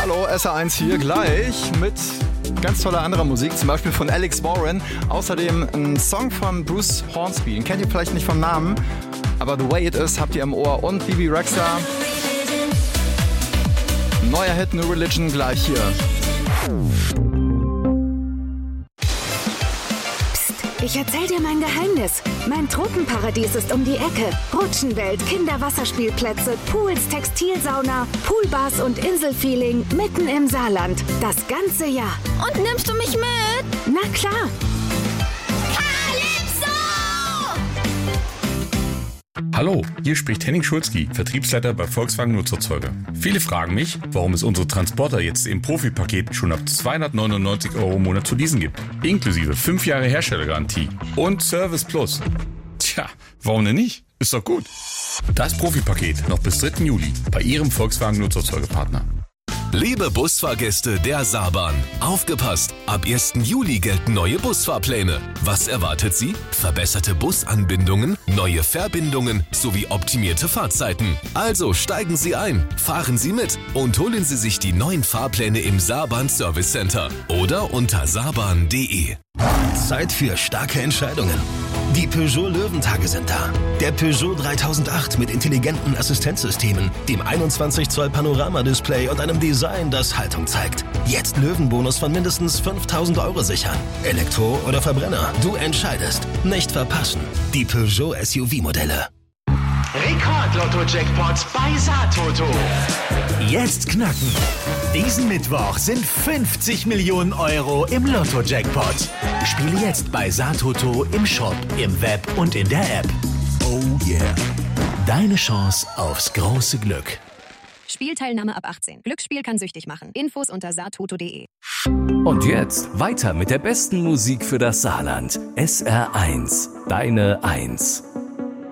Hallo, SR1 hier gleich mit ganz toller anderer Musik, zum Beispiel von Alex Warren. Außerdem ein Song von Bruce Hornsby, den kennt ihr vielleicht nicht vom Namen, aber The Way It Is habt ihr im Ohr. Und Bibi Rexha. Neuer Hit, New Religion, gleich hier. Ich erzähl dir mein Geheimnis. Mein Tropenparadies ist um die Ecke. Rutschenwelt, Kinderwasserspielplätze, Pools, Textilsauna, Poolbars und Inselfeeling mitten im Saarland. Das ganze Jahr. Und nimmst du mich mit? Na klar. Hallo, hier spricht Henning Schulzki, Vertriebsleiter bei Volkswagen Nutzerzeuger. Viele fragen mich, warum es unsere Transporter jetzt im Profipaket schon ab 299 € im Monat zu leasen gibt. Inklusive 5 Jahre Herstellergarantie und Service Plus. Tja, warum denn nicht? Ist doch gut. Das Profipaket noch bis 3. Juli bei Ihrem Volkswagen Nutzerzeugerpartner. Liebe Busfahrgäste der Saarbahn, aufgepasst! Ab 1. Juli gelten neue Busfahrpläne. Was erwartet Sie? Verbesserte Busanbindungen, neue Verbindungen sowie optimierte Fahrzeiten. Also steigen Sie ein, fahren Sie mit und holen Sie sich die neuen Fahrpläne im Saarbahn Service Center oder unter saarbahn.de. Zeit für starke Entscheidungen. Die Peugeot Löwentage sind da. Der Peugeot 3008 mit intelligenten Assistenzsystemen, dem 21 Zoll Panoramadisplay und einem Design, das Haltung zeigt. Jetzt Löwenbonus von mindestens 5.000 € sichern. Elektro oder Verbrenner, du entscheidest. Nicht verpassen. Die Peugeot SUV-Modelle. Rekord-Lotto-Jackpots bei Saartoto. Jetzt knacken. Diesen Mittwoch sind 50 Millionen € im Lotto-Jackpot. Spiele jetzt bei Saartoto im Shop, im Web und in der App. Oh yeah. Deine Chance aufs große Glück. Spielteilnahme ab 18. Glücksspiel kann süchtig machen. Infos unter saartoto.de. Und jetzt weiter mit der besten Musik für das Saarland. SR1. Deine 1.